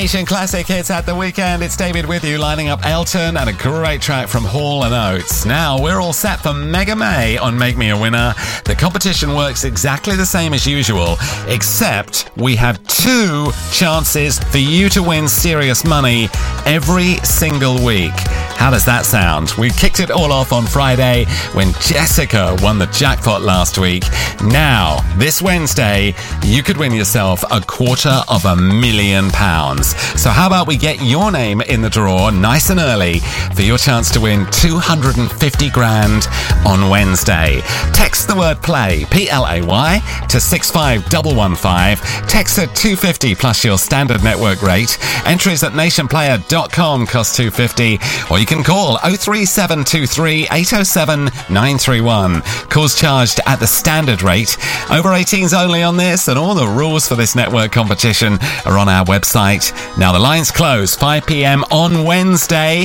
Nation Classic Hits at the weekend. It's David with you, lining up Elton and a great track from Hall & Oates. Now, we're all set for Mega May on Make Me a Winner. The competition works exactly the same as usual, except we have 2 chances for you to win serious money every single week. How does that sound? We kicked it all off on Friday when Jessica won the jackpot last week. Now, this Wednesday, you could win yourself £250,000. So how about we get your name in the draw nice and early for your chance to win 250 grand on Wednesday. Text the word play, PLAY, to 65115. Text at 250 plus your standard network rate. Entries at nationplayer.com cost $2.50, or you can call 03723 807 931. Calls charged at the standard rate. Over 18s only on this, and all the rules for this network competition are on our website. Now the lines close 5 p.m. on Wednesday.